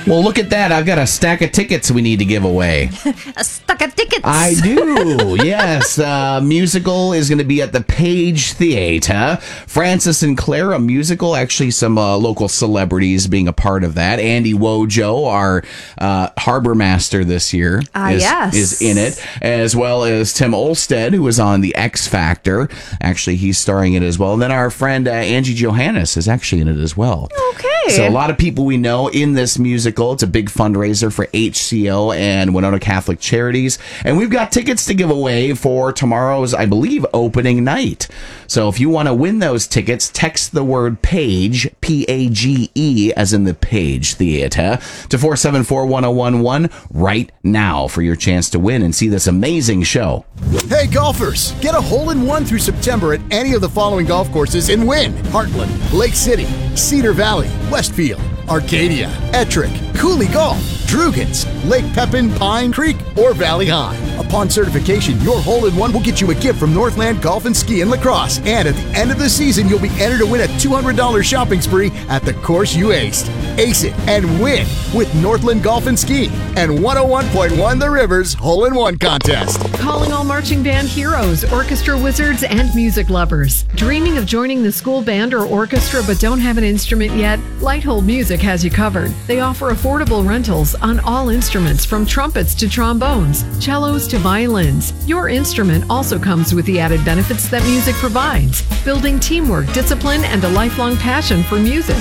Well, look at that. I've got a stack of tickets we need to give away. A stack of tickets. I do, yes. Musical is going to be at the Page Theater. Francis and Claire, a musical. Actually, some local celebrities being a part of that. Andy Wojo, our harbor master this year, is in it, as well as Tim Olsted, who was on The X Factor. Actually, he's starring in it as well. And then our friend Angie Johannes is actually in it as well. Okay. So a lot of people we know in this musical. It's a big fundraiser for HCO and Winona Catholic Charities. And we've got tickets to give away for tomorrow's, I believe, opening night. So if you want to win those tickets, text the word PAGE, P-A-G-E, as in the Page Theater, to 474-1011 right now for your chance to win and see this amazing show. Hey golfers, get a hole-in-one through September at any of the following golf courses and win: Heartland, Lake City, Cedar Valley, Westfield, Arcadia, Ettrick, Cooley Golf, Drugans, Lake Pepin, Pine Creek, or Valley High. Upon certification, your hole-in-one will get you a gift from Northland Golf and Ski and Lacrosse. And at the end of the season, you'll be entered to win a $200 shopping spree at the course you aced. Ace it and win with Northland Golf and Ski and 101.1 The Rivers Hole-in-One Contest. Calling all marching band heroes, orchestra wizards, and music lovers. Dreaming of joining the school band or orchestra but don't have an instrument yet? Lighthold Music has you covered. They offer affordable rentals on all instruments from trumpets to trombones, cellos to violins. Your instrument also comes with the added benefits that music provides, building teamwork, discipline, and a lifelong passion for music.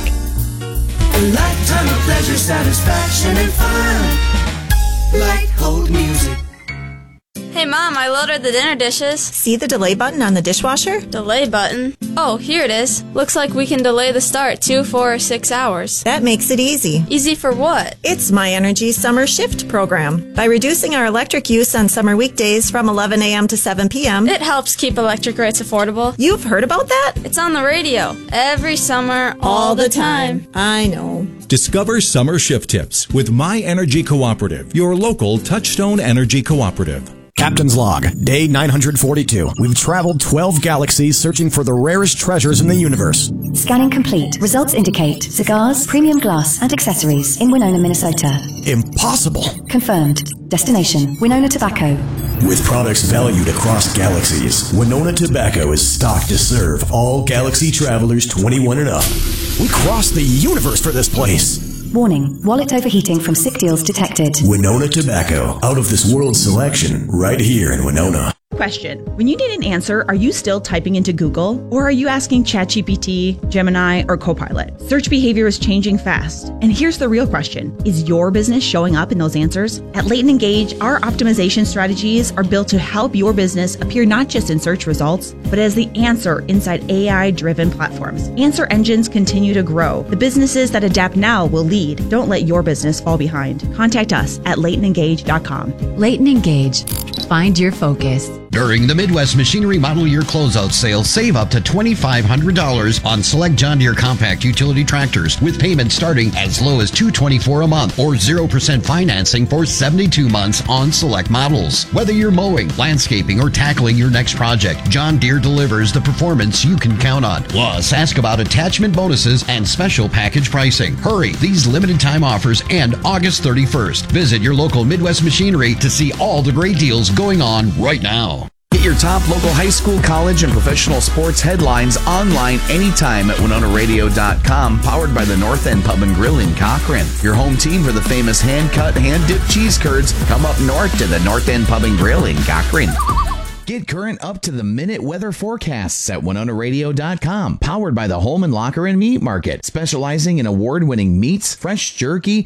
A lifetime of pleasure, satisfaction, and fun. Lighthold Music. Hey Mom, I loaded the dinner dishes. See the delay button on the dishwasher? Delay button? Oh, here it is. Looks like we can delay the start 2, 4, or 6 hours. That makes it easy. Easy for what? It's My Energy Summer Shift program. By reducing our electric use on summer weekdays from 11 a.m. to 7 p.m., it helps keep electric rates affordable. You've heard about that? It's on the radio. Every summer, all the time. I know. Discover summer shift tips with My Energy Cooperative, your local Touchstone Energy Cooperative. Captain's Log, Day 942. We've traveled 12 galaxies searching for the rarest treasures in the universe. Scanning complete. Results indicate cigars, premium glass, and accessories in Winona, Minnesota. Impossible. Confirmed. Destination, Winona Tobacco. With products valued across galaxies, Winona Tobacco is stocked to serve all galaxy travelers 21 and up. We crossed the universe for this place. Warning, wallet overheating from sick deals detected. Winona Tobacco, out of this world selection, right here in Winona. Question. When you need an answer, are you still typing into Google? Or are you asking ChatGPT, Gemini, or Copilot? Search behavior is changing fast. And here's the real question. Is your business showing up in those answers? At Leighton Engage, our optimization strategies are built to help your business appear not just in search results, but as the answer inside AI-driven platforms. Answer engines continue to grow. The businesses that adapt now will lead. Don't let your business fall behind. Contact us at LeightonEngage.com. Leighton Engage. Find your focus. During the Midwest Machinery Model Year Closeout Sale, save up to $2,500 on select John Deere compact utility tractors with payments starting as low as $224 a month or 0% financing for 72 months on select models. Whether you're mowing, landscaping, or tackling your next project, John Deere delivers the performance you can count on. Plus, ask about attachment bonuses and special package pricing. Hurry, these limited time offers end August 31st. Visit your local Midwest Machinery to see all the great deals going on right now. Get your top local high school, college, and professional sports headlines online anytime at WinonaRadio.com, powered by the North End Pub and Grill in Cochrane. Your home team for the famous hand-cut, hand-dipped cheese curds, come up north to the North End Pub and Grill in Cochrane. Get current up-to-the-minute weather forecasts at WinonaRadio.com, powered by the Holman Locker and Meat Market, specializing in award-winning meats, fresh jerky,